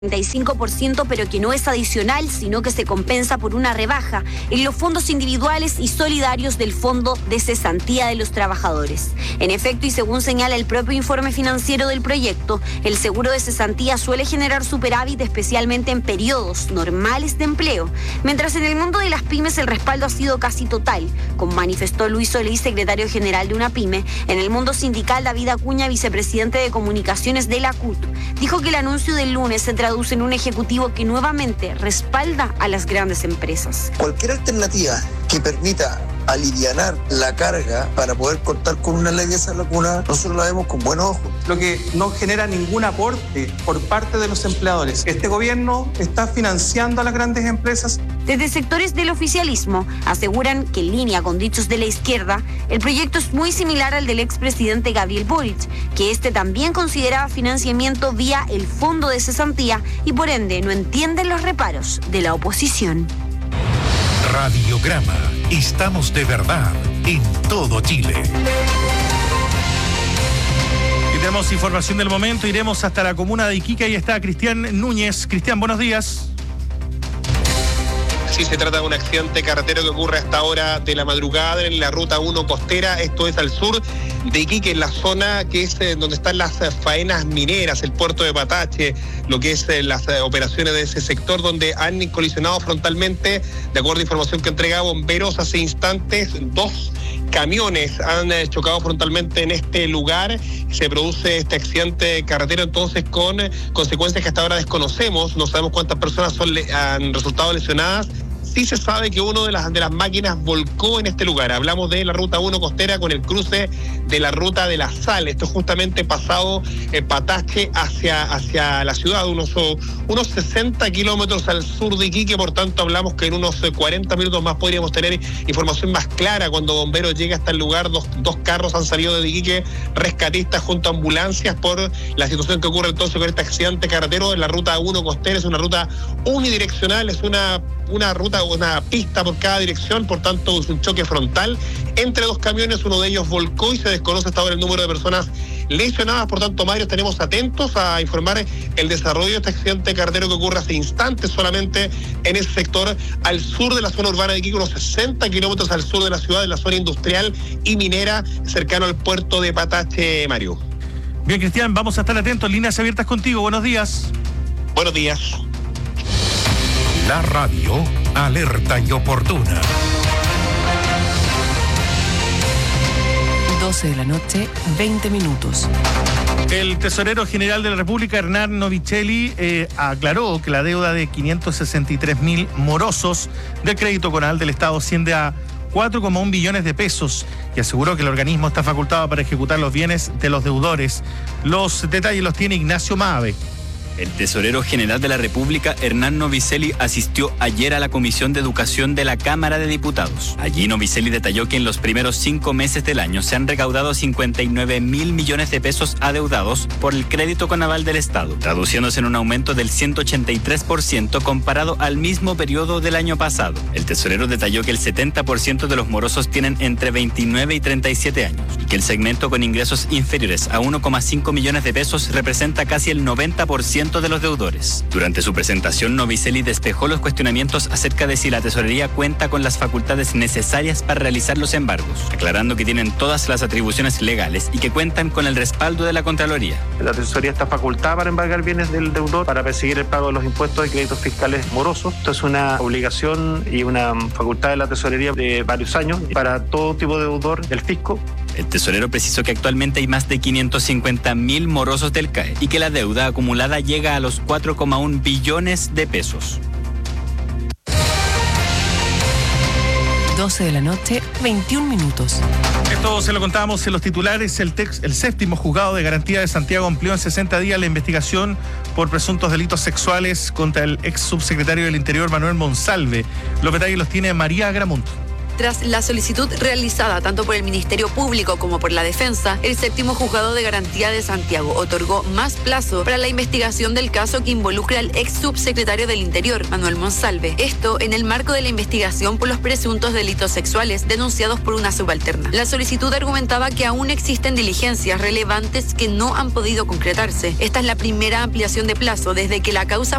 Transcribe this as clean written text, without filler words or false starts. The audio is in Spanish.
35%, pero que no es adicional, sino que se compensa por una rebaja en los fondos individuales y solidarios del Fondo de Cesantía de los Trabajadores. En efecto, y según señala el propio informe financiero del proyecto, el seguro de cesantía suele generar superávit especialmente en periodos normales de empleo, mientras en el mundo de las pymes el respaldo ha sido casi total, como manifestó Luis Solís, secretario general de una pyme. En el mundo sindical, David Acuña, vicepresidente de comunicaciones de la CUT, dijo que el anuncio del lunes se traduce en un ejecutivo que nuevamente respalda a las grandes empresas. Cualquier alternativa que permita alivianar la carga para poder contar con una ley de esa locura, nosotros la vemos con buenos ojos. Lo que no genera ningún aporte por parte de los empleadores. Este gobierno está financiando a las grandes empresas. Desde sectores del oficialismo aseguran que, en línea con dichos de la izquierda, el proyecto es muy similar al del expresidente Gabriel Boric, que también consideraba financiamiento vía el Fondo de Cesantía y por ende no entienden los reparos de la oposición. Radiograma. Estamos de verdad en todo Chile. Y tenemos información del momento. Iremos hasta la comuna de Iquique. Ahí está Cristian Núñez. Cristian, buenos días. Sí, se trata de un accidente carretero que ocurre a esta hora de la madrugada en la ruta 1 costera. Esto es al sur de Iquique, en la zona que es donde están las faenas mineras, el puerto de Patache, lo que es las operaciones de ese sector, donde han colisionado frontalmente, de acuerdo a información que entrega bomberos hace instantes, 2 camiones han chocado frontalmente en este lugar. Se produce este accidente carretero entonces con consecuencias que hasta ahora desconocemos. No sabemos cuántas personas han resultado lesionadas. Sí se sabe que una de las máquinas volcó en este lugar. Hablamos de la ruta 1 costera con el cruce de la ruta de la Sal. Esto es justamente pasado Patache hacia la ciudad, unos 60 kilómetros al sur de Iquique. Por tanto, hablamos que en unos 40 minutos más podríamos tener información más clara cuando bomberos llega hasta el lugar. Dos carros han salido de Iquique, rescatistas junto a ambulancias por la situación que ocurre entonces con este accidente carretero en la ruta 1 costera. Es una ruta unidireccional, es una ruta, una pista por cada dirección, por tanto es un choque frontal entre 2 camiones. Uno de ellos volcó y se desconoce hasta ahora el número de personas lesionadas. Por tanto, Mario, estaremos atentos a informar el desarrollo de este accidente carretero que ocurre hace instantes solamente en ese sector al sur de la zona urbana de Iquique, unos 60 kilómetros al sur de la ciudad, en la zona industrial y minera cercano al puerto de Patache, Mario. Bien, Cristian, vamos a estar atentos. Líneas abiertas contigo. Buenos días. Buenos días. La radio alerta y oportuna. 12 de la noche, 20 minutos. El tesorero general de la República, Hernán Novicelli, aclaró que la deuda de 563.000 morosos del crédito conal del Estado asciende a 4,1 billones de pesos y aseguró que el organismo está facultado para ejecutar los bienes de los deudores. Los detalles los tiene Ignacio Mabe. El tesorero general de la República, Hernán Novicelli, asistió ayer a la Comisión de Educación de la Cámara de Diputados. Allí Novicelli detalló que en los primeros 5 meses del año se han recaudado 59.000 millones de pesos adeudados por el crédito con aval del Estado, traduciéndose en un aumento del 183% comparado al mismo periodo del año pasado. El tesorero detalló que el 70% de los morosos tienen entre 29 y 37 años y que el segmento con ingresos inferiores a 1,5 millones de pesos representa casi el 90% de los deudores. Durante su presentación, Novicelli despejó los cuestionamientos acerca de si la tesorería cuenta con las facultades necesarias para realizar los embargos, aclarando que tienen todas las atribuciones legales y que cuentan con el respaldo de la Contraloría. La tesorería está facultada para embargar bienes del deudor para perseguir el pago de los impuestos y créditos fiscales morosos. Esto es una obligación y una facultad de la tesorería de varios años para todo tipo de deudor del fisco. El tesorero precisó que actualmente hay más de 550.000 morosos del CAE y que la deuda acumulada llega a los 4,1 billones de pesos. 12 de la noche, 21 minutos. Esto se lo contábamos en los titulares. El séptimo juzgado de garantía de Santiago amplió en 60 días la investigación por presuntos delitos sexuales contra el ex subsecretario del Interior, Manuel Monsalve. Los detalles los tiene María Agramonto. Tras la solicitud realizada tanto por el Ministerio Público como por la Defensa, el séptimo juzgado de garantía de Santiago otorgó más plazo para la investigación del caso que involucra al ex subsecretario del Interior, Manuel Monsalve. Esto en el marco de la investigación por los presuntos delitos sexuales denunciados por una subalterna. La solicitud argumentaba que aún existen diligencias relevantes que no han podido concretarse. Esta es la primera ampliación de plazo desde que la causa